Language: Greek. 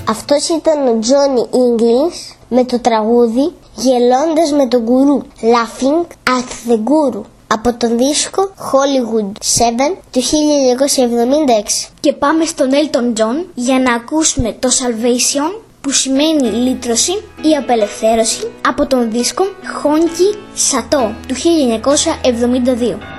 Αυτός ήταν ο Johnny English με το τραγούδι «Γελώντας με τον Γκουρού», Laughing at the Guru, από τον δίσκο Hollywood 7 του 1976. Και πάμε στον Elton John για να ακούσουμε το Salvation, που σημαίνει λύτρωση ή απελευθέρωση, από τον δίσκο Honky Chateau του 1972.